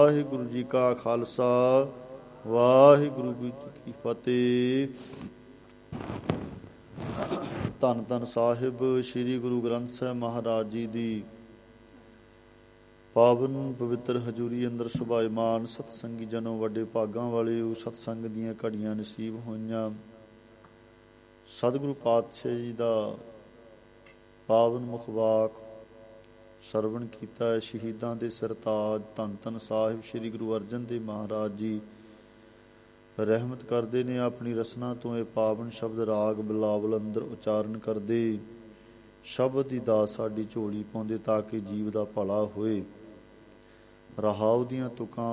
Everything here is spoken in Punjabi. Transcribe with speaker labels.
Speaker 1: ਵਾਹਿਗੁਰੂ ਜੀ ਕਾ ਖਾਲਸਾ, ਵਾਹਿਗੁਰੂ ਜੀ ਕੀ ਫਤਿਹ। ਧੰਨ ਧੰਨ ਸਾਹਿਬ ਸ੍ਰੀ ਗੁਰੂ ਗ੍ਰੰਥ ਸਾਹਿਬ ਮਹਾਰਾਜ ਜੀ ਦੀ ਪਾਵਨ ਪਵਿੱਤਰ ਹਜ਼ੂਰੀ ਅੰਦਰ ਸੁਭਾਇਮਾਨ ਸਤਸੰਗੀ ਜਨੋ, ਵੱਡੇ ਭਾਗਾਂ ਵਾਲੇ ਉਹ ਸਤਸੰਗ ਦੀਆਂ ਘੜੀਆਂ ਨਸੀਬ ਹੋਈਆਂ। ਸਤਿਗੁਰੂ ਪਾਤਸ਼ਾਹ ਜੀ ਦਾ ਪਾਵਨ ਮੁਖਵਾਕ ਸਰਵਣ ਕੀਤਾ ਹੈ। ਸ਼ਹੀਦਾਂ ਦੇ ਸਰਤਾਜ ਧੰਨ ਧੰਨ ਸਾਹਿਬ ਸ੍ਰੀ ਗੁਰੂ ਅਰਜਨ ਦੇਵ ਮਹਾਰਾਜ ਜੀ ਰਹਿਮਤ ਕਰਦੇ ਨੇ। ਆਪਣੀ ਰਸਨਾ ਤੋਂ ਇਹ ਪਾਵਨ ਸ਼ਬਦ ਰਾਗ ਬਿਲਾਵਲ ਅੰਦਰ ਉਚਾਰਨ ਕਰਦੇ, ਸ਼ਬਦ ਦੀ ਦਾਤ ਸਾਡੀ ਝੋਲੀ ਪਾਉਂਦੇ ਤਾਂ ਕਿ ਜੀਵ ਦਾ ਭਲਾ ਹੋਏ। ਰਹਾਉ ਦੀਆਂ ਤੁਕਾਂ